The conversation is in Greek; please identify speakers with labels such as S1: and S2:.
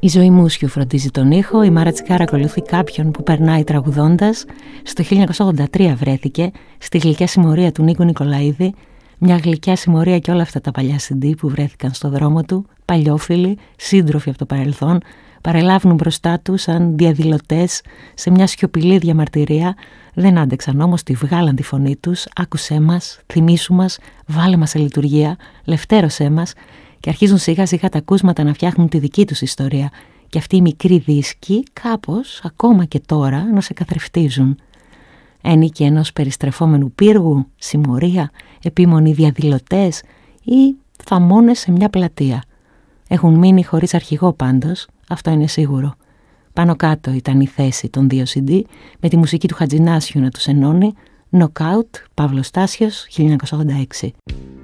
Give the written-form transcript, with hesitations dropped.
S1: Η Ζωή Μούσιου φροντίζει τον ήχο, η Μάρα Τσικάρα ακολουθεί κάποιον που περνάει τραγουδώντας. Στο 1983 βρέθηκε στη γλυκιά συμμορία του Νίκου Νικολαίδη, μια γλυκιά συμμορία και όλα αυτά τα παλιά CD που βρέθηκαν στο δρόμο του, παλιόφιλοι, σύντροφοι από το παρελθόν, παρελάβουν μπροστά του σαν διαδηλωτές σε μια σιωπηλή διαμαρτυρία. Δεν άντεξαν όμως, τη βγάλαν τη φωνή τους, άκουσέ μας, θυμήσου μας, βάλε μας σε λειτουργία, λευτέρωσέ μας, και αρχίζουν σιγά σιγά τα ακούσματα να φτιάχνουν τη δική τους ιστορία και αυτοί οι μικροί δίσκοι κάπως, ακόμα και τώρα, να σε καθρεφτίζουν. Ένικοι ενός περιστρεφόμενου πύργου, συμμορία, επίμονοι διαδηλωτές ή θαμώνες σε μια πλατεία. Έχουν μείνει χωρίς αρχηγό πάντως, αυτό είναι σίγουρο. Πάνω κάτω ήταν η θέση των δύο CD, με τη μουσική του Χατζηνάσιου να τους ενώνει. Knockout, Παύλος Στάσιος, 1986.